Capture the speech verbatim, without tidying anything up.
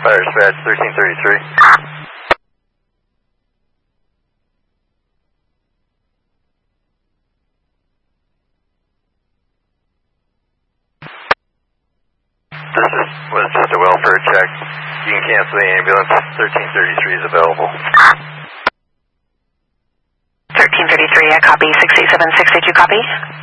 Fire dispatch thirteen thirty-three. This is, was just a welfare check. You can cancel the ambulance. thirteen thirty-three is available. thirteen thirty-three, I copy. six eight seven six eight two, copy.